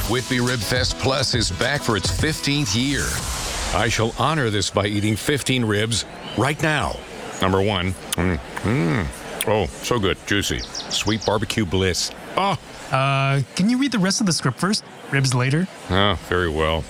Whitby Rib Fest Plus is back for its 15th year. I shall honor this by eating 15 ribs right now. Number 1. Oh, so good. Juicy. Sweet barbecue bliss. Oh. Can you read the rest of the script first? Ribs later? Oh, very well.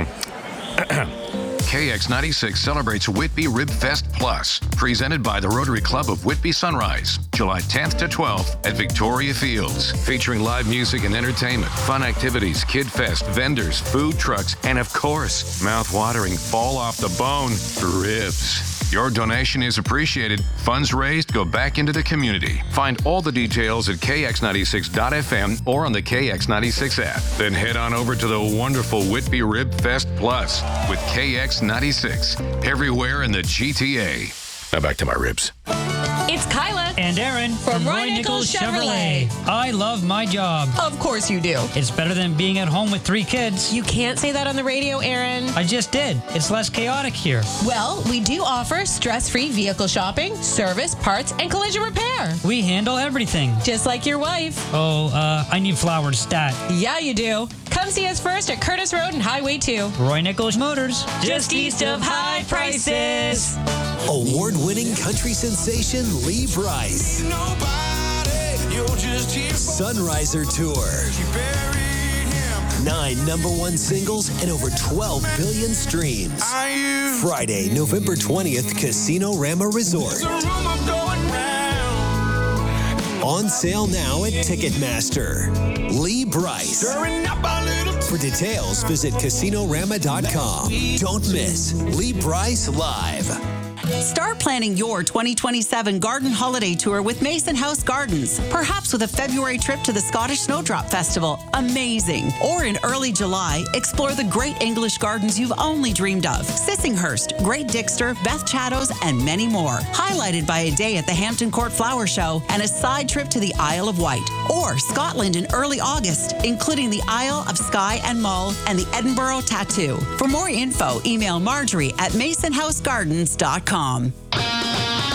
KX96 celebrates Whitby Rib Fest Plus, presented by the Rotary Club of Whitby Sunrise, July 10th to 12th at Victoria Fields, featuring live music and entertainment, fun activities, kid fest, vendors, food trucks, and of course, mouth-watering, fall-off-the-bone ribs. Your donation is appreciated. Funds raised go back into the community. Find all the details at kx96.fm or on the KX96 app. Then head on over to the wonderful Whitby Rib Fest Plus with KX96, everywhere in the GTA. Now back to my ribs. It's Kyla and Aaron from Roy Nichols Chevrolet. I love my job. Of course you do. It's better than being at home with 3 kids. You can't say that on the radio, Aaron. I just did. It's less chaotic here. Well, we do offer stress-free vehicle shopping, service, parts, and collision repair. We handle everything. Just like your wife. Oh, I need flowers stat. Yeah, you do. Come see us first at Curtis Road and Highway 2. Roy Nichols Motors. Just east of high prices. Award-winning country sensation Lee Brice. Sunriser Tour. 9 #1 singles and over 12 billion streams. Friday, November 20th, Casino Rama Resort. On sale now at Ticketmaster. Lee Brice. For details, visit casinorama.com. Don't miss Lee Brice Live. Start planning your 2027 garden holiday tour with Mason House Gardens, perhaps with a February trip to the Scottish Snowdrop Festival. Amazing. Or in early July, explore the great English gardens you've only dreamed of. Sissinghurst, Great Dixter, Beth Chattos, and many more. Highlighted by a day at the Hampton Court Flower Show and a side trip to the Isle of Wight. Or Scotland in early August, including the Isle of Skye and Mull and the Edinburgh Tattoo. For more info, email Marjorie at masonhousegardens.com.